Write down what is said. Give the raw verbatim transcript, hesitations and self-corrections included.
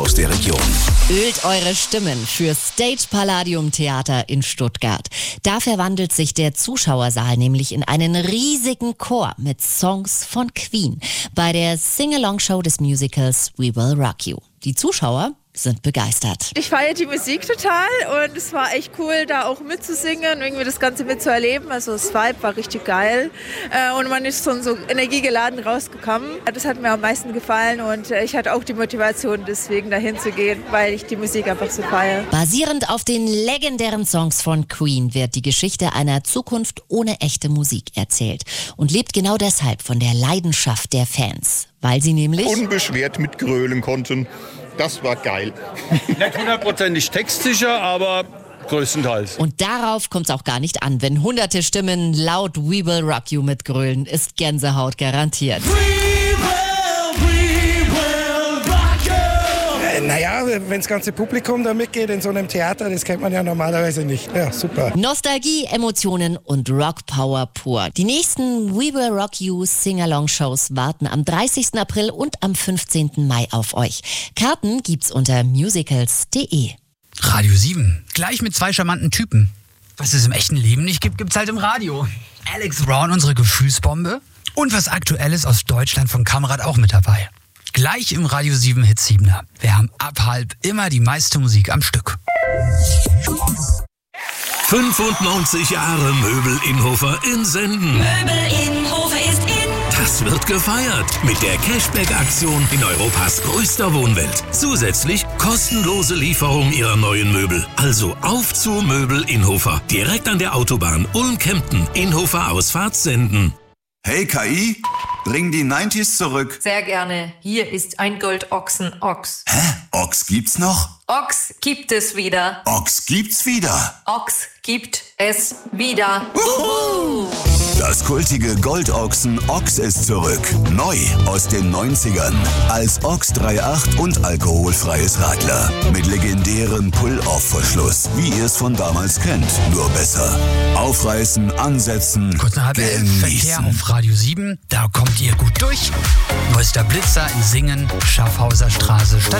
aus der Region. Ölt eure Stimmen für Stage Palladium Theater in Stuttgart. Da verwandelt sich der Zuschauersaal nämlich in einen riesigen Chor mit Songs von Queen bei der Sing-Along-Show des Musicals We Will Rock You. Die Zuschauer sind begeistert. Ich feiere die Musik total und es war echt cool, da auch mitzusingen, irgendwie das Ganze mitzuerleben. Also das Vibe war richtig geil und man ist schon so energiegeladen rausgekommen. Das hat mir am meisten gefallen und ich hatte auch die Motivation, deswegen dahin zu gehen, weil ich die Musik einfach so feiere. Basierend auf den legendären Songs von Queen wird die Geschichte einer Zukunft ohne echte Musik erzählt und lebt genau deshalb von der Leidenschaft der Fans, weil sie nämlich unbeschwert mitgrölen konnten. Das war geil. Nicht hundertprozentig textsicher, aber größtenteils. Und darauf kommt es auch gar nicht an, wenn hunderte Stimmen laut We Will Rock You mitgrölen, ist Gänsehaut garantiert. Naja, wenn das ganze Publikum da mitgeht in so einem Theater, das kennt man ja normalerweise nicht. Ja, super. Nostalgie, Emotionen und Rockpower pur. Die nächsten We Will Rock You Sing-Along-Shows warten am dreißigsten April und am fünfzehnten Mai auf euch. Karten gibt's unter musicals punkt de. Radio sieben. Gleich mit zwei charmanten Typen. Was es im echten Leben nicht gibt, gibt's halt im Radio. Alex Brown, unsere Gefühlsbombe. Und was Aktuelles aus Deutschland von Kamrat auch mit dabei. Gleich im Radio sieben Hit siebener. Wir haben ab halb immer die meiste Musik am Stück. fünfundneunzig Jahre Möbel Innhofer in Senden. Möbel Innhofer ist in. Das wird gefeiert mit der Cashback-Aktion in Europas größter Wohnwelt. Zusätzlich kostenlose Lieferung ihrer neuen Möbel. Also auf zu Möbel Innhofer. Direkt an der Autobahn Ulm-Kempten. Innhofer Ausfahrt Senden. Hey K I, bring die neunziger zurück. Sehr gerne. Hier ist ein Goldochsen-Ochs. Hä? Ochs gibt's noch? Ochs gibt es wieder. Ochs gibt's wieder. Ochs gibt es wieder. Uhu. Das kultige Goldochsen Ochs ist zurück. Neu aus den neunzigern. Als Ochs drei Komma acht und alkoholfreies Radler. Mit legendärem Pull-Off-Verschluss, wie ihr es von damals kennt. Nur besser. Aufreißen, ansetzen, Kurz nach halb elf Verkehr auf Radio sieben. Da kommt ihr gut durch. Neuester Blitzer in Singen, Schaffhauser Straße, Stadt